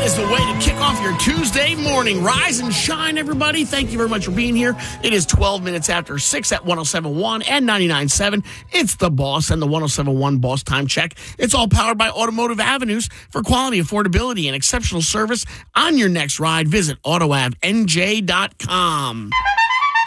is the way to kick off your Tuesday morning. Rise and shine, everybody. Thank you very much for being here. It is 12 minutes after 6 at 107.1 and 99.7. It's The Boss and the 107.1 Boss Time Check. It's all powered by Automotive Avenues. For quality, affordability, and exceptional service on your next ride, visit AutoAvNJ.com.